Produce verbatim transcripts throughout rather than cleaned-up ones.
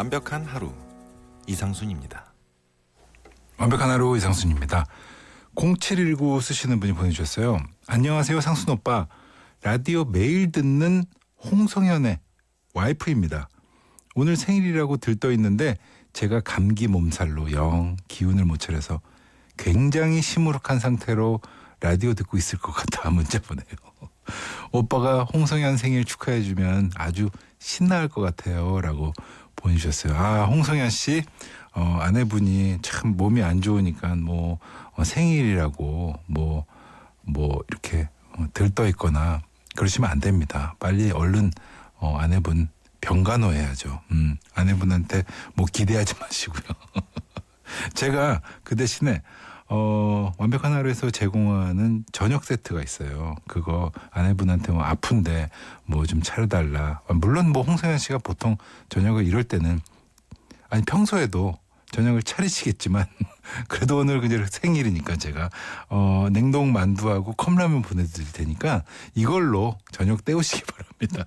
완벽한 하루 이상순입니다. 완벽한 하루 이상순입니다. 공칠일구 쓰시는 분이 보내주셨어요. 안녕하세요 상순 오빠. 라디오 매일 듣는 홍성현의 와이프입니다. 오늘 생일이라고 들떠 있는데 제가 감기 몸살로 영 기운을 못 차려서 굉장히 시무룩한 상태로 라디오 듣고 있을 것 같아 문자 보내요. 오빠가 홍성현 생일 축하해주면 아주 신나할 것 같아요 라고 보내주셨어요. 아, 홍성현 씨 어, 아내분이 참 몸이 안 좋으니까 뭐 어, 생일이라고 뭐, 뭐 이렇게 어, 들떠 있거나 그러시면 안 됩니다. 빨리 얼른 어, 아내분 병간호해야죠. 음, 아내분한테 뭐 기대하지 마시고요. 제가 그 대신에 어, 완벽한 하루에서 제공하는 저녁 세트가 있어요. 그거 아내분한테 뭐 아픈데 뭐 좀 차려달라. 물론 뭐 홍성현 씨가 보통 저녁을 이럴 때는 아니 평소에도 저녁을 차리시겠지만 그래도 오늘 그냥 생일이니까 제가 어, 냉동 만두하고 컵라면 보내드릴 테니까 이걸로 저녁 때우시기 바랍니다.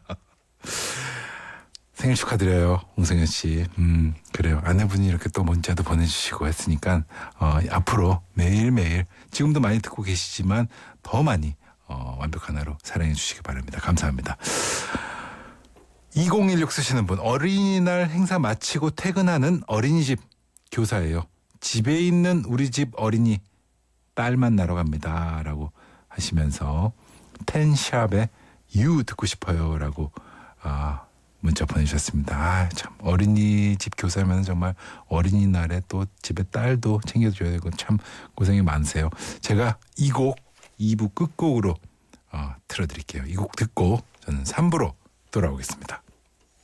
생일 축하드려요, 홍성현 씨. 음, 그래요. 아내분이 이렇게 또 문자도 보내주시고 했으니까 어, 앞으로 매일매일 지금도 많이 듣고 계시지만 더 많이 어, 완벽한 하루 사랑해 주시기 바랍니다. 감사합니다. 이공일육 쓰시는 분. 어린이날 행사 마치고 퇴근하는 어린이집 교사예요. 집에 있는 우리 집 어린이 딸 만나러 갑니다 라고 하시면서 텐샵의 유 듣고 싶어요 라고 아, 문자 보내주셨습니다. 아, 참 어린이집 교사면 정말 어린이날에 또 집에 딸도 챙겨줘야 되고 참 고생이 많으세요. 제가 이 곡 이 부 끝곡으로 어, 틀어드릴게요. 이 곡 듣고 저는 삼 부로 돌아오겠습니다.